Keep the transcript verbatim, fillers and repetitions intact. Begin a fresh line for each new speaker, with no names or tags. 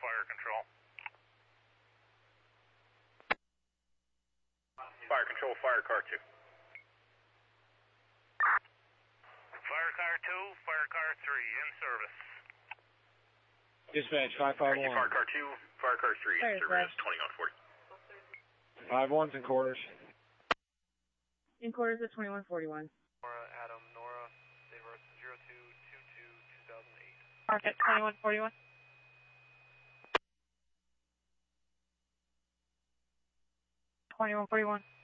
fire control. Fire control, fire car two. Fire car two, fire car three, in service.
Dispatch, five five one.
Fire car two, fire car three, in service, twenty-one forty.
Five ones in quarters.
In quarters at twenty-one forty-one.
Nora, Adam, Nora, Saver, zero two two two two thousand eight.
Mark at twenty-one forty-one. twenty-one forty-one.